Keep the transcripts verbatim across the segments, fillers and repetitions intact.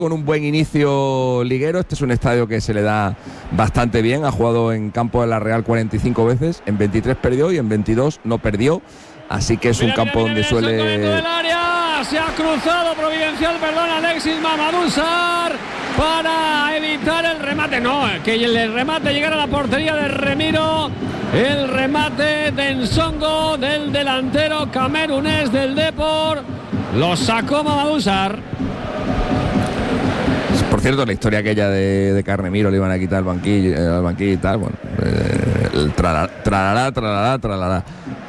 con un buen inicio liguero. Este es un estadio que se le da bastante bien. Ha jugado en campo de la Real cuarenta y cinco veces, en veintitrés perdió y en veintidós no perdió. Así que es mira, un campo mira, mira, donde suele... Del área. Se ha cruzado Providencial, perdón, Alexis Mamadou Sarr para evitar el remate. No, que el remate llegara a la portería de Remiro. El remate de Nsongo del delantero camerunés del Depor. Lo sacó Mamadou Sarr. Por cierto, la historia aquella de, de Carnemiro, le iban a quitar el banquillo, eh, el banquillo y tal, bueno, eh, el tralará, tralará, tralará, tralará.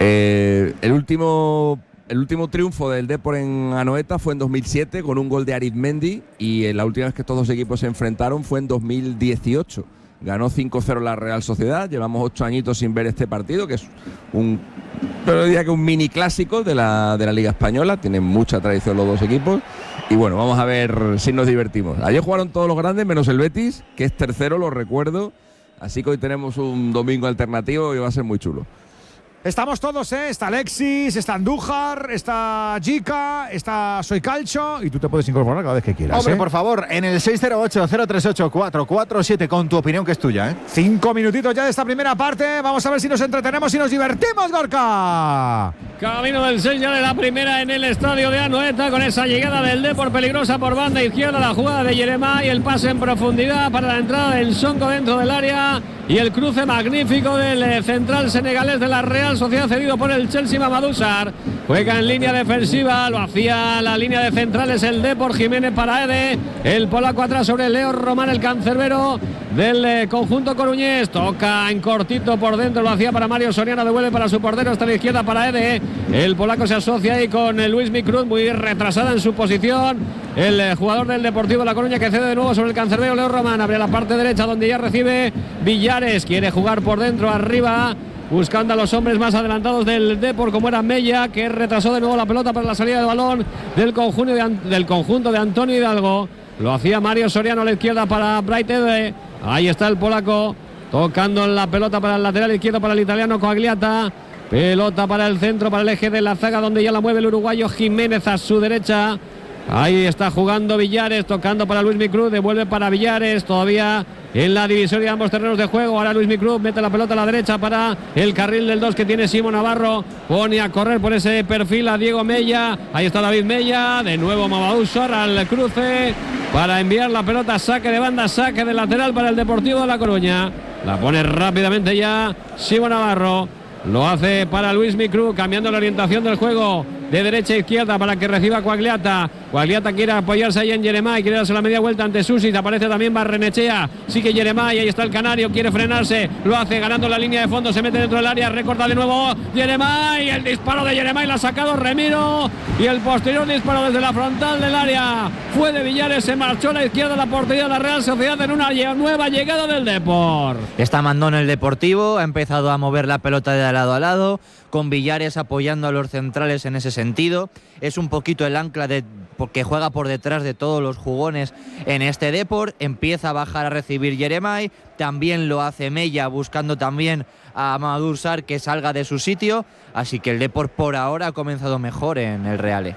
Eh, el último, el último triunfo del Depor en Anoeta fue en dos mil siete con un gol de Arizmendi, y eh, la última vez que estos dos equipos se enfrentaron fue en dos mil dieciocho. Ganó cinco cero la Real Sociedad. Llevamos ocho añitos sin ver este partido, que es un, pero diría que un mini clásico de la, de la Liga Española. Tienen mucha tradición los dos equipos. Y bueno, vamos a ver si nos divertimos. Ayer jugaron todos los grandes, menos el Betis, que es tercero, lo recuerdo. Así que hoy tenemos un domingo alternativo y va a ser muy chulo. Estamos todos, ¿eh? Está Alexis, está Andújar, está Jica, está Soy Calcho, y tú te puedes incorporar cada vez que quieras. Hombre, ¿eh? por favor, en el seis cero ocho, cero tres ocho, cuatro cuatro siete con tu opinión, que es tuya, ¿eh? Cinco minutitos ya de esta primera parte. Vamos a ver si nos entretenemos y nos divertimos, Gorka. Camino del seis ya de la primera en el estadio de Anoeta, con esa llegada del Depor peligrosa por banda izquierda, la jugada de Yeremá y el pase en profundidad para la entrada del Nsongo dentro del área y el cruce magnífico del eh, central senegalés de la Real Sociedad, cedido por el Chelsea, Mamadou Sarr. Juega en línea defensiva, lo hacía la línea de centrales el Depor, Jiménez para Ede, el polaco atrás sobre Leo Román, el cancerbero del eh, conjunto coruñés, toca en cortito por dentro, lo hacía para Mario Soriano, devuelve para su portero, hasta la izquierda para Ede, el polaco se asocia ahí con eh, Luis Micruz, muy retrasada en su posición, el eh, jugador del Deportivo La Coruña, que cede de nuevo sobre el cancerbero Leo Román, abre la parte derecha donde ya recibe Villares, quiere jugar por dentro, arriba, buscando a los hombres más adelantados del Depor, como era Mella, que retrasó de nuevo la pelota para la salida de balón del conjunto de, del conjunto de Antonio Hidalgo. Lo hacía Mario Soriano a la izquierda para Bright Ede. Ahí está el polaco tocando la pelota para el lateral izquierdo para el italiano Coagliata. Pelota para el centro, para el eje de la zaga, donde ya la mueve el uruguayo Jiménez a su derecha. Ahí está jugando Villares, tocando para Luis Micruz, devuelve para Villares, todavía en la divisoria de ambos terrenos de juego. Ahora Luis Micruz mete la pelota a la derecha para el carril del dos que tiene Simón Navarro, pone a correr por ese perfil a Diego Mella, ahí está David Mella, de nuevo Mamadou Sarr al cruce para enviar la pelota, saque de banda, saque de lateral para el Deportivo de La Coruña, la pone rápidamente ya Simón Navarro. Lo hace para Luis Micruz, cambiando la orientación del juego de derecha a izquierda para que reciba Coagliata. Coagliata quiere apoyarse ahí en Yeremá y quiere darse la media vuelta ante Susi. Aparece también Barrenechea. Sigue Yeremá y ahí está el canario. Quiere frenarse. Lo hace ganando la línea de fondo. Se mete dentro del área. Recorta de nuevo Yeremá y el disparo de Yeremá y la ha sacado Remiro. Y el posterior disparo desde la frontal del área fue de Villares. Se marchó a la izquierda de la portería de la Real Sociedad en una nueva llegada del Depor. Está Mandón el Deportivo. Ha empezado a mover la pelota de lado a lado, con Villares apoyando a los centrales en ese sentido. Es un poquito el ancla de, porque juega por detrás de todos los jugones en este Depor. Empieza a bajar a recibir Yeremay, también lo hace Mella, buscando también a Mamadou Sarr que salga de su sitio. Así que el Depor por ahora ha comenzado mejor en el Reale.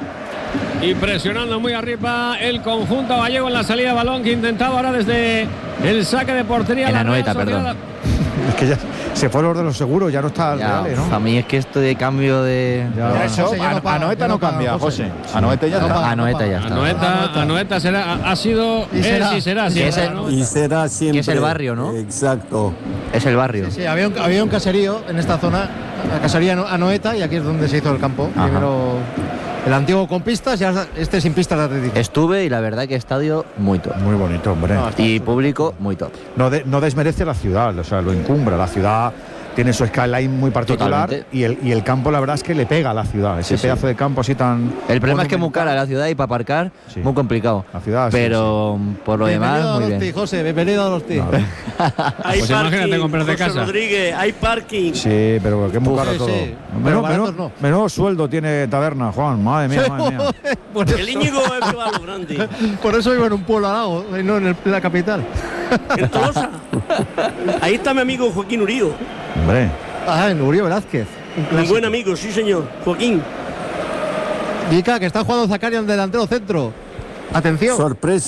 Y presionando muy arriba el conjunto gallego en la salida de balón, que intentaba ahora desde el saque de portería. En la Anoeta, perdón. Es que ya se fue el orden de los seguros, ya no está el ya, Reale, ¿no? A mí es que esto de cambio de... Ya, ya eso, José, ya no paga, Anoeta ya no, no paga, cambia, José. José. Anoeta ya No está. paga. Anoeta ya está. Anoeta, Anoeta será, ha sido, Y será. es y será. Y siempre, ese- ¿no? Y será siempre. Que es el barrio, ¿no? Exacto. Es el barrio. Sí, sí, había un, había un caserío en esta zona, la casería Ano- Anoeta, y aquí es donde se hizo el campo. Ajá. Primero el antiguo con pistas y ahora este sin pistas de atletismo. Estuve y la verdad que estadio muy top. Muy bonito, hombre. No, está- Y público muy top. No, de- no desmerece la ciudad, o sea, lo encumbra. La ciudad tiene su skyline muy particular. Totalmente. y el, y el campo, la verdad es que le pega a la ciudad. Ese Sí, sí. pedazo de campo así tan. El problema es que es muy monumental. cara la ciudad y para aparcar, Sí. muy complicado. La ciudad, sí, Pero por lo Bienvenido demás, a muy Donosti, bien. José, bienvenido a Donosti. Claro. Hay Pues imagínate parking, comprarte José casa. Rodríguez, hay parking. Sí, pero que es muy Uf, caro sí, todo. sí. Pero Menudo, baratos menudo- no. menudo sueldo tiene Taberna, Juan. Madre mía, madre mía. Por El eso, Íñigo es que va a lo grande. por eso vivo en un pueblo al lado, y no en, el- en la capital. En Tolosa. Ahí está mi amigo Joaquín Urío. Hombre. Ah, en Uribe Velázquez. Un Un clásico. buen amigo, sí señor. Joaquín. Vica, que está jugando Zacarian delantero centro. Atención. Sorpresa.